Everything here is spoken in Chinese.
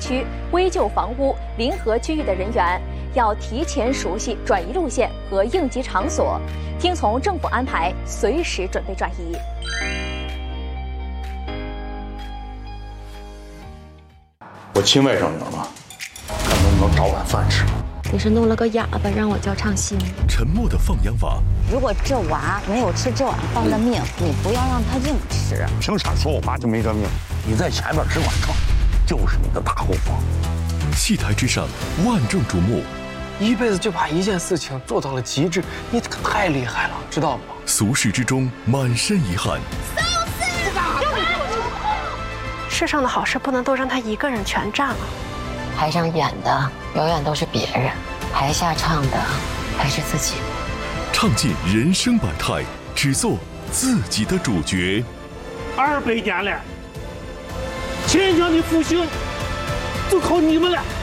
区、危旧房屋、临河区域的人员，要提前熟悉转移路线和应急场所，听从政府安排，随时准备转移。 我亲外甥女儿嘛，看能不能找碗饭吃。 你是弄了个哑巴让我叫唱戏吗？ 沉默的放羊娃。 如果这娃没有吃这碗饭的命，你不要让他硬吃。 凭啥说我妈就没这命？你在前面只管冲，就是你的大后方。 戏台之上，万众瞩目。 一辈子就把一件事情做到了极致，你可太厉害了，知道吗？ 俗世之中，满身遗憾。 世上的好事不能都让他一个人全占了。 台上演的永远都是别人，台下唱的还是自己。 唱尽人生百态，只做自己的主角。 200年了，秦腔的复兴就靠你们了。